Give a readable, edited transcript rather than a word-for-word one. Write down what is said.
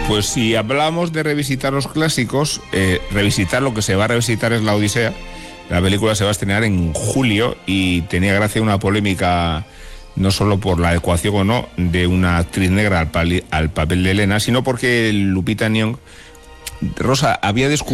Pues si hablamos de revisitar los clásicos, revisitar lo que se va a revisitar es La Odisea. La película se va a estrenar en julio y tenía gracia una polémica, no solo por la adecuación o no de una actriz negra al papel de Helena, sino porque Lupita Nyong'o, Rosa, había descubierto